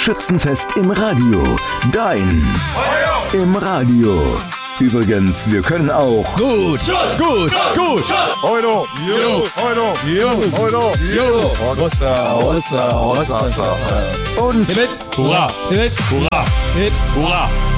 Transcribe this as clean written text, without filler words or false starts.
Schützenfest im Radio. Dein im Radio. Übrigens, wir können auch Gut. Euro. und Hurra. Hurra.